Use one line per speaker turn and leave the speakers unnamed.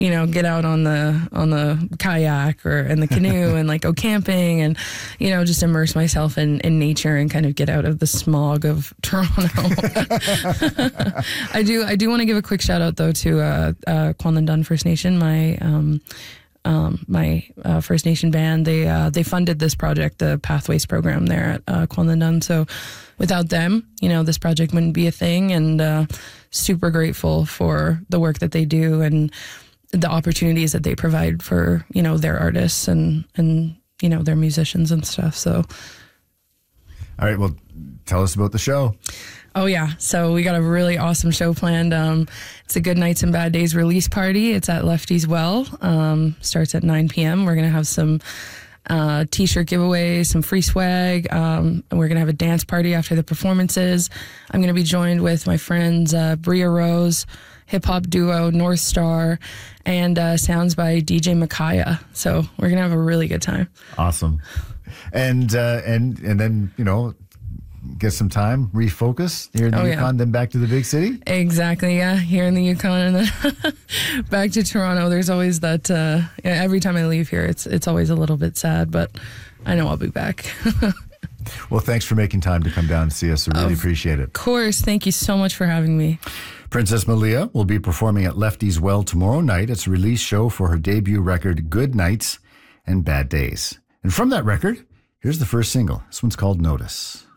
get out on the kayak or in the canoe and like go camping and, just immerse myself in nature and kind of get out of the smog of Toronto. I do want to give a quick shout out though to Kwanlin Dun First Nation, my First Nation band. They funded this project, the Pathways program there at Kwanlin Dun. So without them, this project wouldn't be a thing, and super grateful for the work that they do and the opportunities that they provide for, their artists and their musicians and stuff. So.
All right. Well, tell us about the show.
Oh, yeah. So we got a really awesome show planned. It's a Good Nights and Bad Days release party. It's at Lefty's Well. Starts at 9 p.m. We're going to have some T-shirt giveaways, some free swag, and we're going to have a dance party after the performances. I'm going to be joined with my friends Bria Rose, hip-hop duo North Star, and sounds by DJ Micaiah. So we're going to have a really good time.
Awesome. And then, get some time, refocus here in the Yukon, then back to the big city?
Exactly, yeah. Here in the Yukon and then back to Toronto. There's always that, every time I leave here, it's always a little bit sad, but I know I'll be back.
Well, thanks for making time to come down and see us. I really appreciate it.
Of course. Thank you so much for having me.
Princess Malia will be performing at Lefty's Well tomorrow night. It's a release show for her debut record, Good Nights and Bad Days. And from that record, here's the first single. This one's called Notice.